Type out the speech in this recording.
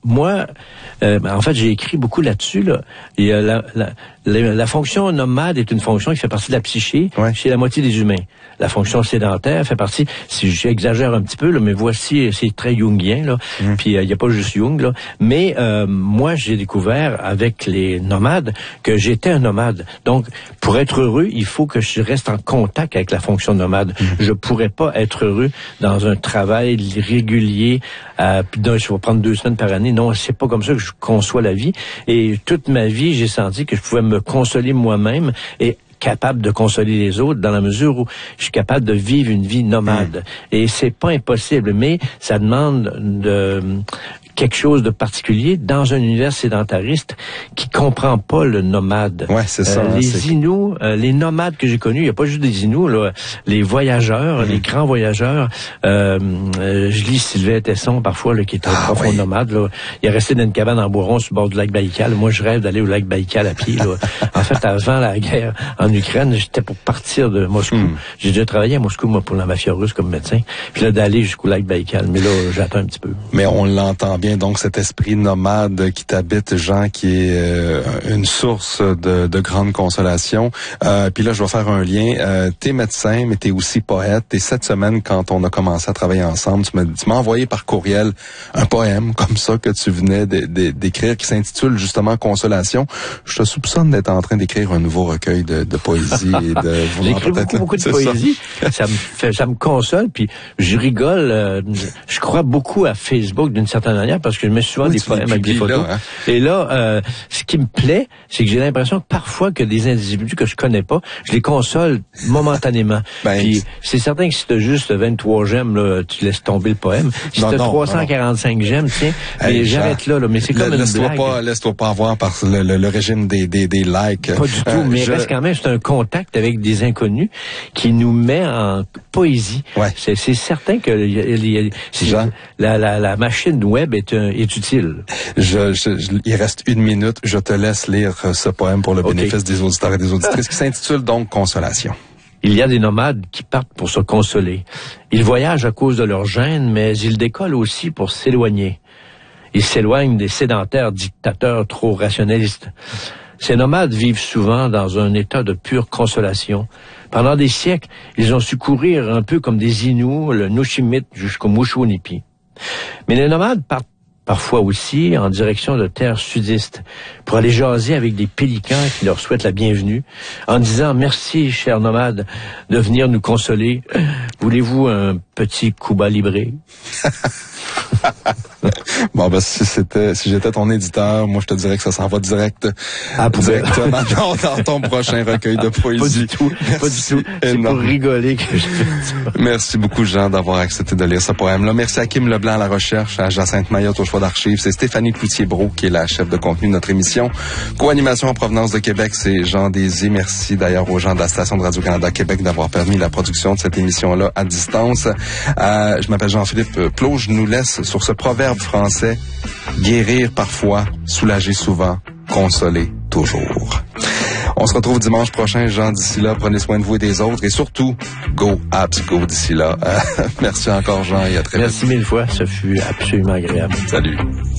moi, en fait, j'ai écrit beaucoup là-dessus. Là. Il y a la fonction nomade est une fonction qui fait partie de la psyché chez la moitié des humains. La fonction sédentaire fait partie, si j'exagère un petit peu, là, mais voici, c'est très jungien, là. Puis il n'y a pas juste Jung, là. Mais moi, j'ai découvert avec les nomades que j'étais un nomade. Donc, pour être heureux, il faut que je reste en contact avec la fonction nomade. Je pourrais pas être heureux dans un travail régulier. Puis je vais prendre 2 semaines par année. Non, c'est pas comme ça que je conçois la vie. Et toute ma vie, j'ai senti que je pouvais me consoler moi-même et capable de consoler les autres dans la mesure où je suis capable de vivre une vie nomade. Et c'est pas impossible, mais ça demande quelque chose de particulier dans un univers sédentariste qui comprend pas le nomade. Ouais, c'est ça. Les Inuits, les nomades que j'ai connus, il y a pas juste des Inuits, là, les voyageurs, les grands voyageurs. Je lis Sylvain Tesson parfois, là, qui est un profond nomade. Là. Il est resté dans une cabane en Boiron sur le bord du lac Baïkal. Moi, je rêve d'aller au lac Baïkal à pied. Là. En fait, avant la guerre en Ukraine, j'étais pour partir de Moscou. J'ai déjà travaillé à Moscou, moi, pour la mafia russe comme médecin. Puis là, d'aller jusqu'au lac Baïkal. Mais là, j'attends un petit peu. Mais on l'entend bien, donc, cet esprit nomade qui t'habite, Jean, qui est une source de grande consolation. Puis là, je vais faire un lien. T'es médecin, mais t'es aussi poète. Et cette semaine, quand on a commencé à travailler ensemble, tu m'as envoyé par courriel un poème comme ça que tu venais d'écrire, qui s'intitule justement Consolation. Je te soupçonne d'être en train d'écrire un nouveau recueil de poésie et de j'écris beaucoup de poésie. Ça me console, puis je rigole. Je crois beaucoup à Facebook d'une certaine manière parce que je mets souvent des poèmes avec des photos. Là, hein? Et là, ce qui me plaît, c'est que j'ai l'impression que parfois que des individus que je connais pas, je les console momentanément. Puis c'est certain que si t'as juste 23 j'aime, là, tu laisses tomber le poème. Si t'as 345 j'aime, tiens, mais j'arrête là, mais c'est comme une blague. Laisse-toi pas avoir par le régime des likes. Pas du tout, mais reste quand même, c'est un contact avec des inconnus qui nous met en poésie. Ouais. C'est certain que la machine web est utile. Il reste 1 minute. Je te laisse lire ce poème pour le bénéfice des auditeurs et des auditrices qui s'intitule donc Consolation. Il y a des nomades qui partent pour se consoler. Ils voyagent à cause de leur gêne, mais ils décollent aussi pour s'éloigner. Ils s'éloignent des sédentaires dictateurs trop rationalistes. Ces nomades vivent souvent dans un état de pure consolation. Pendant des siècles, ils ont su courir un peu comme des Inuits, le Noshimit jusqu'au Mushunipi. Mais les nomades partent parfois aussi en direction de terres sudistes, pour aller jaser avec des pélicans qui leur souhaitent la bienvenue, en disant « Merci, chers nomades, de venir nous consoler. Voulez-vous un petit Cuba Libre ?» Bon, ben, si j'étais ton éditeur, moi, je te dirais que ça s'en va directement dans ton prochain recueil de poésie. Pas du tout. C'est pour rigoler que je fais ça. Merci beaucoup, Jean, d'avoir accepté de lire ce poème-là. Merci à Kim Leblanc à la recherche, à Jacinthe Mayotte au choix d'archives. C'est Stéphanie Cloutier-Brault qui est la chef de contenu de notre émission. Co-animation en provenance de Québec, c'est Jean Désy. Merci d'ailleurs aux gens de la station de Radio-Canada Québec d'avoir permis la production de cette émission-là à distance. Je m'appelle Jean-Philippe Plot. Je nous laisse sur ce proverbe français: guérir parfois, soulager souvent, consoler toujours. On se retrouve dimanche prochain, Jean. D'ici là, prenez soin de vous et des autres. Et surtout, go Habs, go d'ici là. Merci encore, Jean, et à très vite. Merci 1000 fois. Ce fut absolument agréable. Salut.